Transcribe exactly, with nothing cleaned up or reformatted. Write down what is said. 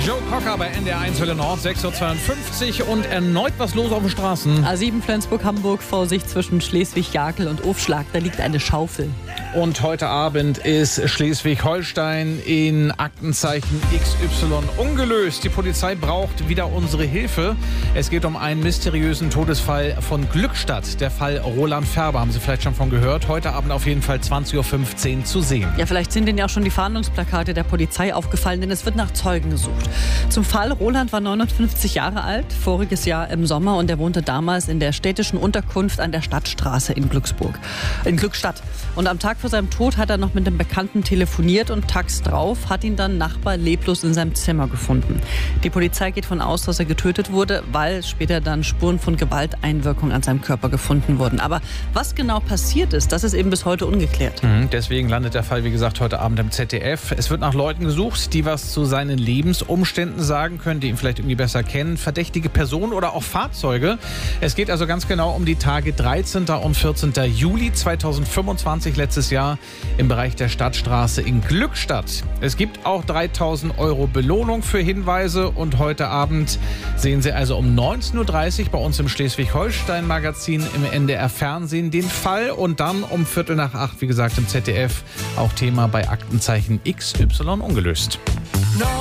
Joe Cocker bei N D R eins Welle Nord, sechs Uhr zweiundfünfzig und erneut was los auf den Straßen. A sieben Flensburg-Hamburg, Vorsicht zwischen Schleswig-Jakel und Ofschlag, da liegt eine Schaufel. Und heute Abend ist Schleswig-Holstein in Aktenzeichen X Y ungelöst. Die Polizei braucht wieder unsere Hilfe. Es geht um einen mysteriösen Todesfall von Glückstadt. Der Fall Roland Färber, haben Sie vielleicht schon von gehört. Heute Abend auf jeden Fall zwanzig Uhr fünfzehn zu sehen. Ja, vielleicht sind Ihnen ja auch schon die Fahndungsplakate der Polizei aufgefallen, denn es wird nach Zeugen gesucht. Zum Fall: Roland war neunundfünfzig Jahre alt, voriges Jahr im Sommer, und er wohnte damals in der städtischen Unterkunft an der Stadtstraße in Glücksburg, in Glückstadt. Und am Tag vor seinem Tod hat er noch mit dem Bekannten telefoniert und tags drauf hat ihn dann Nachbar leblos in seinem Zimmer gefunden. Die Polizei geht davon aus, dass er getötet wurde, weil später dann Spuren von Gewalteinwirkung an seinem Körper gefunden wurden. Aber was genau passiert ist, das ist eben bis heute ungeklärt. Mhm, deswegen landet der Fall, wie gesagt, heute Abend im Z D F. Es wird nach Leuten gesucht, die was zu seinen Lebensumständen sagen können, die ihn vielleicht irgendwie besser kennen. Verdächtige Personen oder auch Fahrzeuge. Es geht also ganz genau um die Tage dreizehnten und vierzehnten Juli zweitausendfünfundzwanzig, letztes Jahr, im Bereich der Stadtstraße in Glückstadt. Es gibt auch dreitausend Euro Belohnung für Hinweise und heute Abend sehen Sie also um neunzehn Uhr dreißig bei uns im Schleswig-Holstein-Magazin im N D R Fernsehen den Fall und dann um Viertel nach acht, wie gesagt, im Z D F auch Thema bei Aktenzeichen X Y ungelöst.